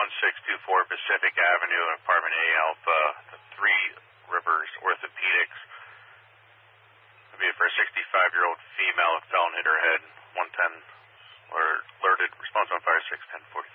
1624 Pacific Avenue, apartment A Alpha, the Three Rivers Orthopedics. It'll be for a 65-year-old female, fell and hit her head, 110, or alerted, response on fire 61040.